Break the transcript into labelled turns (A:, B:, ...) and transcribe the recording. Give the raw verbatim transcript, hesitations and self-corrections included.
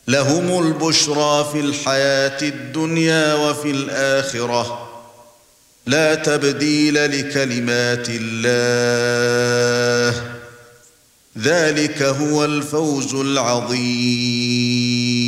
A: لهم البشرى في الحياة الدنيا وفي الآخرة لا تبديل لكلمات الله ذلك هو الفوز العظيم.